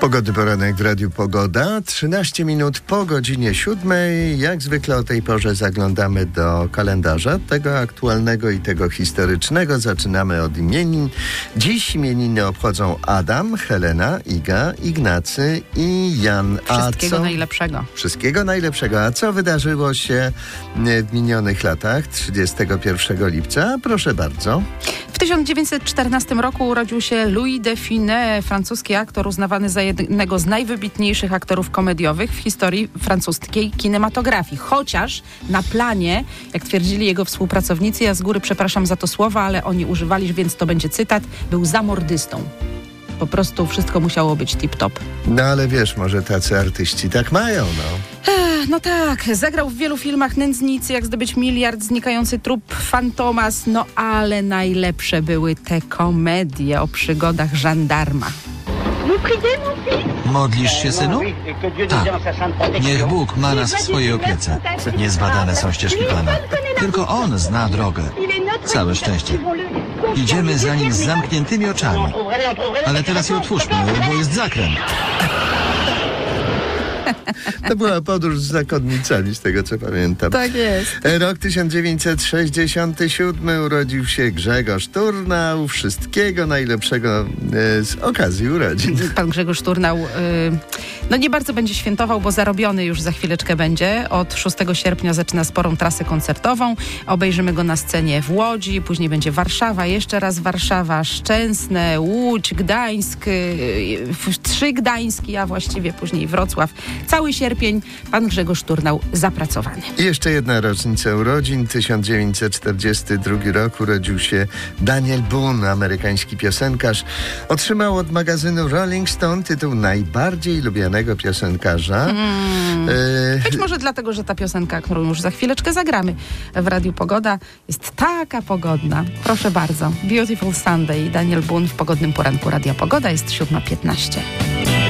Pogodny poranek w Radiu Pogoda. 13 minut po godzinie 7. Jak zwykle o tej porze zaglądamy do kalendarza, tego aktualnego i tego historycznego. Zaczynamy od imienin. Dziś imieniny obchodzą Adam, Helena, Iga, Ignacy i Jan. Wszystkiego najlepszego. Wszystkiego najlepszego. A co wydarzyło się w minionych latach, 31 lipca? Proszę bardzo. W 1914 roku urodził się Louis de Funès, francuski aktor uznawany za jednego z najwybitniejszych aktorów komediowych w historii francuskiej kinematografii. Chociaż na planie, jak twierdzili jego współpracownicy, ja z góry przepraszam za to słowa, ale oni używali, więc to będzie cytat, był zamordystą. Po prostu wszystko musiało być tip-top. No ale wiesz, może tacy artyści tak mają, no. No tak, zagrał w wielu filmach Nędznicy, Jak zdobyć miliard, Znikający trup, Fantomas, no ale najlepsze były te komedie o przygodach żandarma. Modlisz się, synu? Tak. Niech Bóg ma nas w swojej opiece. Niezbadane są ścieżki Pana. Tylko On zna drogę. Całe szczęście. Idziemy za Nim z zamkniętymi oczami. Ale teraz je otwórzmy, bo jest zakręt. To była podróż z zakonnicami, z tego co pamiętam. Tak jest. Rok 1967 urodził się Grzegorz Turnał. Wszystkiego najlepszego z okazji urodzin. Pan Grzegorz Turnał no nie bardzo będzie świętował, bo zarobiony już za chwileczkę będzie. Od 6 sierpnia zaczyna sporą trasę koncertową. Obejrzymy go na scenie w Łodzi, później będzie Warszawa, jeszcze raz Warszawa, Szczęsne, Łódź, Gdańsk, 3 Gdański, a właściwie później Wrocław. Cały sierpień pan Grzegorz Turnał zapracowany. I jeszcze jedna rocznica urodzin. 1942 rok urodził się Daniel Boone, amerykański piosenkarz. Otrzymał od magazynu Rolling Stone tytuł najbardziej lubianego piosenkarza. Być może dlatego, że ta piosenka, którą już za chwileczkę zagramy w Radiu Pogoda, jest taka pogodna. Proszę bardzo. Beautiful Sunday. Daniel Boone w pogodnym poranku Radia Pogoda. Jest 7:15.